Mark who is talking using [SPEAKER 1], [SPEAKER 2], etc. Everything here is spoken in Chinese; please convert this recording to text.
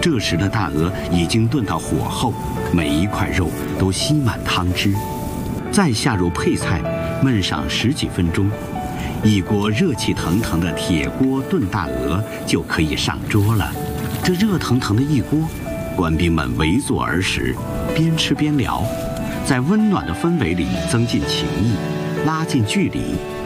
[SPEAKER 1] 这时的大鹅已经炖到火候，每一块肉都吸满汤汁，再下入配菜，焖上10几分钟，一锅热气腾腾的铁锅炖大鹅就可以上桌了。这热腾腾的一锅，官兵们围坐而食，边吃边聊，在温暖的氛围里增进情谊，拉近距离，